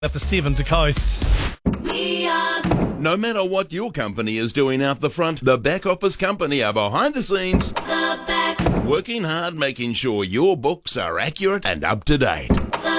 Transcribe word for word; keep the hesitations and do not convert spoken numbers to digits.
After seven to coast. We are No matter what your company is doing out the front, the back office company are behind the scenes, the back. working hard making sure your books are accurate and up to date.